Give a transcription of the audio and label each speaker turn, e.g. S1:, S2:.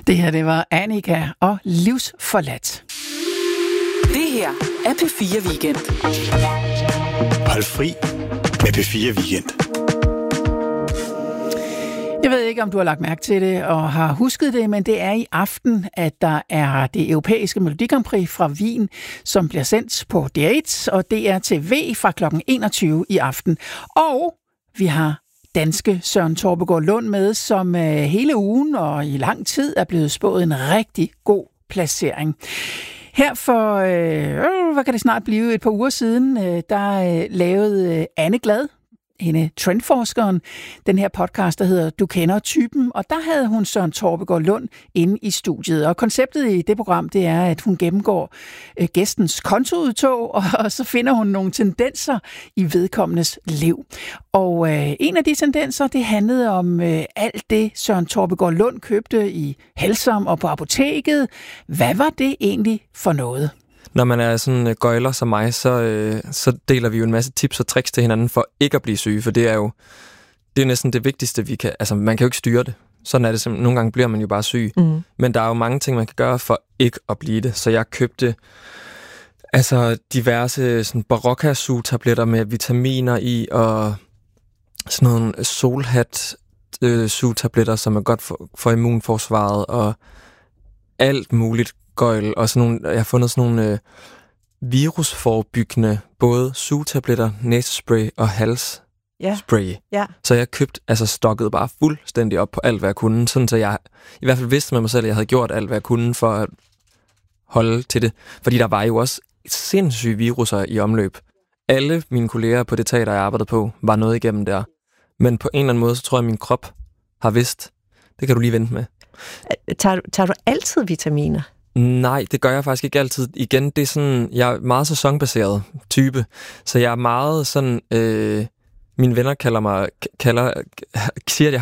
S1: Det her, det var Annika og Livsforladt.
S2: Det her er P4 Weekend.
S3: Hold fri med P4 Weekend.
S1: Jeg ved ikke, om du har lagt mærke til det og har husket det, men det er i aften, at der er det europæiske Melodi Grand Prix fra Wien, som bliver sendt på DR1 og DR TV fra kl. 21 i aften. Og vi har danske Søren Torpegaard Lund med, som hele ugen og i lang tid er blevet spået en rigtig god placering. Her for, hvad kan det snart blive, et par uger siden, der lavede Anne Glad, hende trendforskeren, den her podcast, der hedder Du kender typen, og der havde hun Søren Torpegaard Lund inde i studiet. Og konceptet i det program, det er, at hun gennemgår gæstens kontoudtog, og så finder hun nogle tendenser i vedkommendes liv. Og en af de tendenser, det handlede om alt det, Søren Torpegaard Lund købte i Helsom og på apoteket. Hvad var det egentlig for noget?
S4: Når man er sådan gøjler som mig, så deler vi jo en masse tips og tricks til hinanden for ikke at blive syge, for det er næsten det vigtigste, vi kan. Altså, man kan jo ikke styre det. Sådan er det simpelthen. Nogle gange bliver man jo bare syg. Mm. Men der er jo mange ting, man kan gøre for ikke at blive det. Så jeg købte diverse sådan Barocca-sugetabletter med vitaminer i, og sådan nogle solhat-sugetabletter, som er godt for immunforsvaret, og alt muligt gøjl, og sådan nogle, jeg har fundet sådan nogle virusforebyggende, både sugetabletter, næsespray og halsspray. Ja. Så jeg købte, stokket bare fuldstændig op på alt, hvad jeg kunne, sådan så jeg i hvert fald vidste med mig selv, at jeg havde gjort alt, hvad jeg kunne for at holde til det. Fordi der var jo også sindssyge viruser i omløb. Alle mine kolleger på det teater, jeg arbejdede på, var noget igennem der. Men på en eller anden måde, så tror jeg, at min krop har vidst, det kan du lige vente med.
S5: Tager du altid vitaminer?
S4: Nej, det gør jeg faktisk ikke altid. Igen, det er sådan, jeg er meget sæsonbaseret type, så jeg er meget sådan, mine venner siger, at jeg